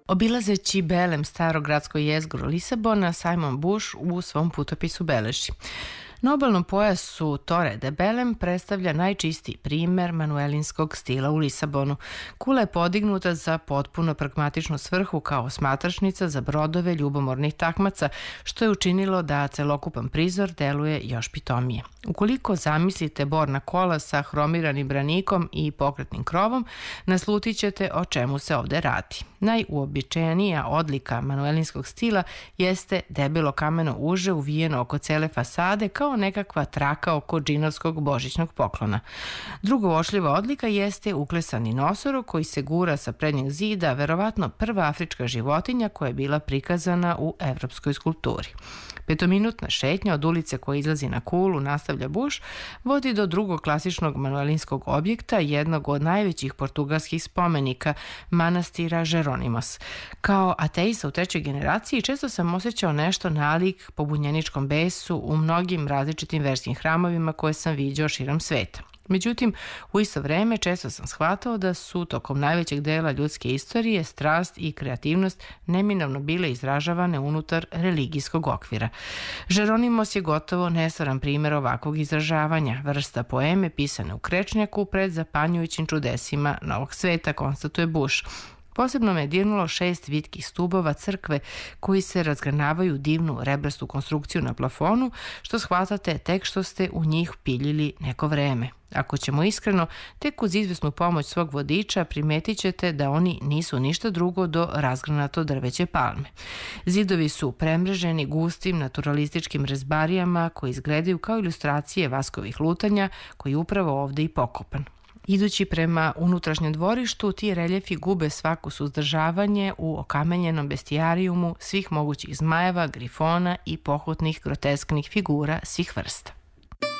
Obilazeći Belem staro gradsko jezgro Lisabona, Simon Bush u svom putopisu beleži: na obalnom pojasu Torre de Belem predstavlja najčistiji primer manuelinskog stila u Lisabonu. Kula je podignuta za potpuno pragmatičnu svrhu kao osmatračnica za brodove ljubomornih takmaca, što je učinilo da celokupan prizor deluje još pitomije. Ukoliko zamislite borna kola sa hromiranim branikom i pokretnim krovom, naslutit ćete o čemu se ovde radi. Najuobičajenija odlika manuelinskog stila jeste debelo kameno uže uvijeno oko cele fasade kao nekakva traka oko džinovskog božićnog poklona. Drugo uočljiva odlika jeste uklesani nosorog koji se gura sa prednjeg zida, verovatno prva afrička životinja koja je bila prikazana u evropskoj skulpturi. Petominutna šetnja od ulice koja izlazi na Kulu, nastavlja Bush, vodi do drugog klasičnog manuelinskog objekta, jednog od najvećih portugalskih spomenika, manastira Jeronimos. Kao ateista u trećoj generaciji često sam osjećao nešto nalik pobunjeničkom besu u mnogim različitim verskim hramovima koje sam viđao širom sveta. Međutim, u isto vreme često sam shvatao da su tokom najvećeg dela ljudske istorije strast i kreativnost neminovno bile izražavane unutar religijskog okvira. Jeronimos je gotovo nestvaran primer ovakvog izražavanja, vrsta poeme pisane u krečnjaku pred zapanjujućim čudesima novog sveta, konstatuje Bush. Posebno me je dirnulo 6 vitkih stubova crkve koji se razgranavaju divnu rebrastu konstrukciju na plafonu, što shvatate tek što ste u njih piljili neko vreme. Ako ćemo iskreno, tek uz izvesnu pomoć svog vodiča primetit ćete da oni nisu ništa drugo do razgranato drveće palme. Zidovi su premreženi gustim naturalističkim rezbarijama koji izgledaju kao ilustracije Vaskovih lutanja, koji je upravo ovde i pokopan. Idući prema unutrašnjem dvorištu, ti reljefi gube svako suzdržavanje u okamenjenom bestijarijumu svih mogućih zmajeva, grifona i pohotnih grotesknih figura svih vrsta.